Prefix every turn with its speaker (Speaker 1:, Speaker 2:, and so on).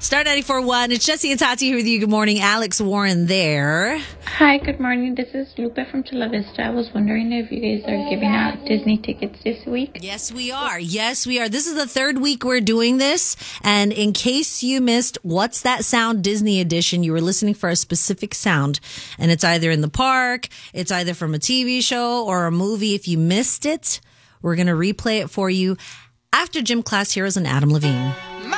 Speaker 1: Star 94.1. It's Jesse and Tati here with you. Good morning. Alex Warren there.
Speaker 2: Hi, good morning. This is Lupe from Chula Vista. I was wondering if you guys are giving out Disney tickets this week.
Speaker 1: Yes, we are. Yes, we are. This is the third week we're doing this. And in case you missed What's That Sound Disney Edition, you were listening for a specific sound. And it's either in the park, it's either from a TV show or a movie. If you missed it, we're going to replay it for you after Gym Class Heroes and Adam Levine.